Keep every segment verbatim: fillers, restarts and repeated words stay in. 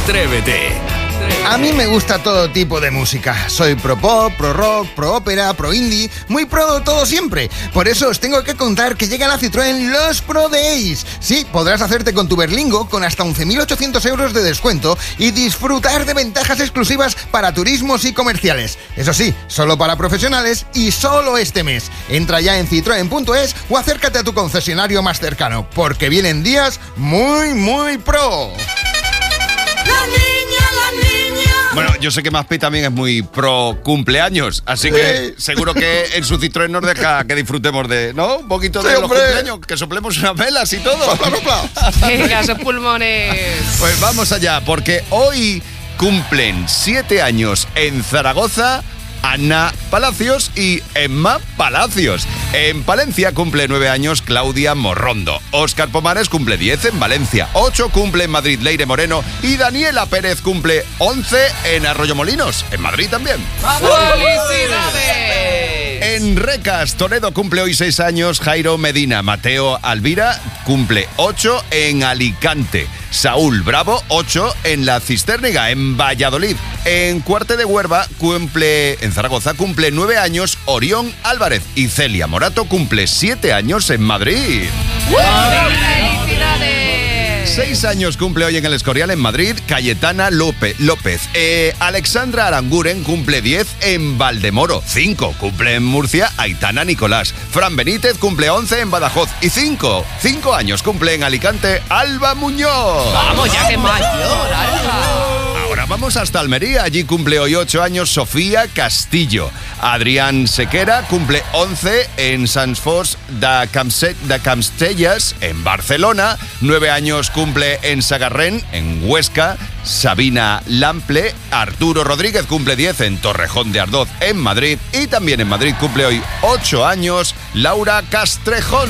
Atrévete. A mí me gusta todo tipo de música. Soy pro pop, pro rock, pro ópera, pro indie, muy pro todo siempre. Por eso os tengo que contar que llega a la Citroën los Pro Days. Sí, podrás hacerte con tu Berlingo con hasta once mil ochocientos euros de descuento y disfrutar de ventajas exclusivas para turismos y comerciales. Eso sí, solo para profesionales y solo este mes. Entra ya en citroen punto es o acércate a tu concesionario más cercano, porque vienen días muy, muy pro. La niña, la niña. Bueno, yo sé que Maspi también es muy pro cumpleaños, así que seguro que en su Citroën nos deja que disfrutemos de, ¿no? Un poquito de Sí, los hombre. cumpleaños, que soplemos unas velas y todo. ¡Sopla, sopla! Venga, esos pulmones. Pues vamos allá, porque hoy cumplen siete años en Zaragoza Ana Palacios y Emma Palacios. En Palencia cumple nueve años Claudia Morrondo. Óscar Pomares cumple diez en Valencia. ocho cumple en Madrid Leire Moreno. Y Daniela Pérez cumple once en Arroyomolinos, en Madrid también. ¡Felicidades! En Recas, Toledo cumple hoy seis años Jairo Medina. Mateo Alvira cumple ocho en Alicante. Saúl Bravo, ocho en La Cisterniga, en Valladolid. En Cuarte de Huerva cumple, en Zaragoza, cumple nueve años Orión Álvarez. Y Celia Morato cumple siete años en Madrid. ¡Felicidades! Seis años cumple hoy en el Escorial, en Madrid, Cayetana López. López. Eh, Alexandra Aranguren cumple diez en Valdemoro. cinco cumple en Murcia, Aitana Nicolás. Fran Benítez cumple once en Badajoz. Y cinco, cinco años cumple en Alicante, Alba Muñoz. Vamos, ya que mayor, Alba. Ahora vamos hasta Almería. Allí cumple hoy ocho años Sofía Castillo. Adrián Sequera cumple once en Sant Fost de, Camse- de Campstellas, en Barcelona. nueve años cumple en Sagarrén, en Huesca, Sabina Lample. Arturo Rodríguez cumple diez en Torrejón de Ardoz, en Madrid. Y también en Madrid cumple hoy ocho años Laura Castrejón.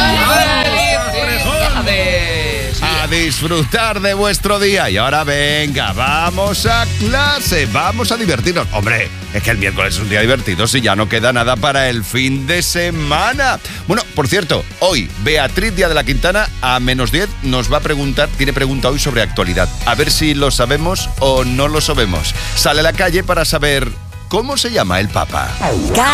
¡Felicidades! A disfrutar de vuestro día. Y ahora venga, vamos a clase, vamos a divertirnos. Hombre, es que el miércoles es un día divertido si ya no queda nada para el fin de semana. Bueno, por cierto, hoy Beatriz Díaz de la Quintana a menos diez nos va a preguntar, tiene pregunta hoy sobre actualidad. A ver si lo sabemos o no lo sabemos. Sale a la calle para saber cómo se llama el Papa.